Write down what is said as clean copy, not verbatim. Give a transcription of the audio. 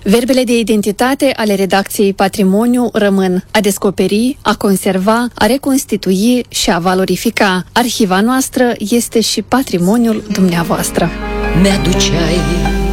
Verbele de identitate ale redacției Patrimoniu rămân a descoperi, a conserva, a reconstitui și a valorifica. Arhiva noastră este și patrimoniul dumneavoastră. Mi-aduceai